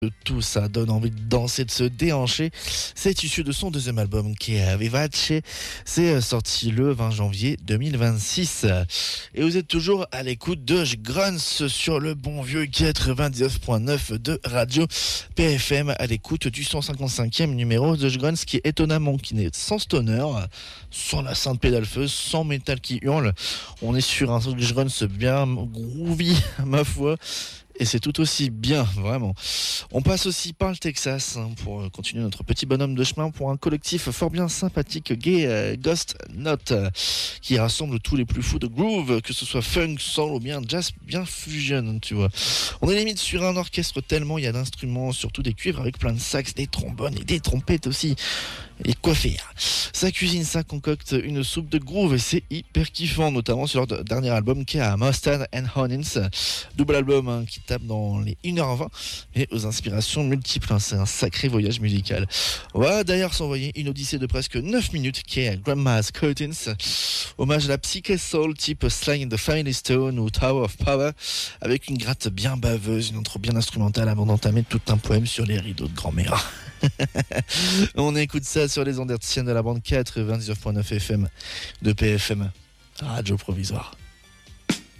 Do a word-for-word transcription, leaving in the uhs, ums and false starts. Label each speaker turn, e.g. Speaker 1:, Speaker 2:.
Speaker 1: Tout ça donne envie de danser, de se déhancher. C'est issu de son deuxième album qui est Vivace. C'est sorti le vingt janvier deux mille vingt-six. Et vous êtes toujours à l'écoute de Gruns sur le bon vieux quatre-vingt-dix-neuf point neuf de Radio P F M, à l'écoute du cent cinquante-cinquième numéro de Gruns, qui est étonnamment qui n'est sans stoner, sans la sainte pédale feuille, sans métal qui hurle. On est sur un Gruns bien groovy, ma foi. Et c'est tout aussi bien, vraiment. On passe aussi par le Texas hein, pour continuer notre petit bonhomme de chemin pour un collectif fort bien sympathique, gay, euh, Ghost Note, euh, qui rassemble tous les plus fous de groove, que ce soit funk, soul ou bien jazz, bien fusion, tu vois. On est limite sur un orchestre tellement il y a d'instruments, surtout des cuivres avec plein de sax, des trombones et des trompettes aussi. Et quoi faire? Ça cuisine, ça concocte une soupe de groove et c'est hyper kiffant, notamment sur leur dernier album qui est à Mustard and Honins, double album hein, qui tape dans les une heure vingt et aux inspirations multiples. Hein, c'est un sacré voyage musical. On va d'ailleurs s'envoyer une odyssée de presque neuf minutes qui est Grandma's Curtains, hommage à la psyché soul type Sly and the Family Stone ou Tower of Power, avec une gratte bien baveuse, une intro bien instrumentale avant d'entamer tout un poème sur les rideaux de grand-mère. On écoute ça sur les ondes hertziennes de la bande quatre-vingt-dix-neuf point neuf F M de P F M, Radio Provisoire.